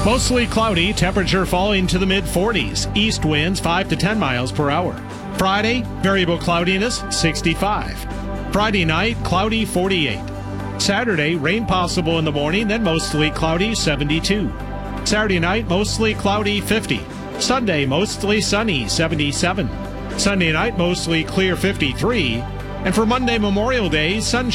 Mostly cloudy, temperature falling to the mid-40s. East winds 5 to 10 miles per hour. Friday, variable cloudiness, 65. Friday night, cloudy, 48. Saturday, rain possible in the morning, then mostly cloudy, 72. Saturday night, mostly cloudy, 50. Sunday, mostly sunny, 77. Sunday night, mostly clear, 53. And for Monday, Memorial Day, sunshine.